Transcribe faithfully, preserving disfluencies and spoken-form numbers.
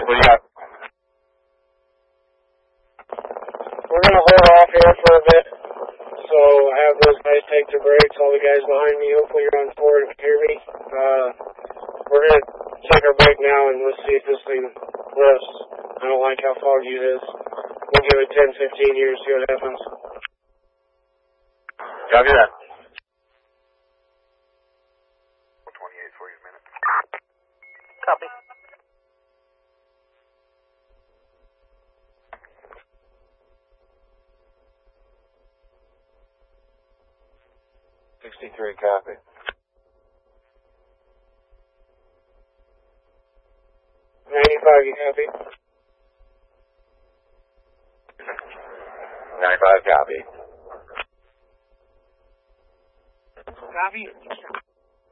What do you got? We're going to hold off here for a bit. So have those guys take their breaks. All the guys behind me, hopefully you're on forward and can hear me. Uh, we're going to take our break now and let's see if this thing lifts. I don't like how foggy it is. We'll give it ten, fifteen years, see what happens. Copy that. one twenty-eight for you a minute. Copy. sixty-three, copy. ninety-five, you copy? ninety-five, copy. Copy?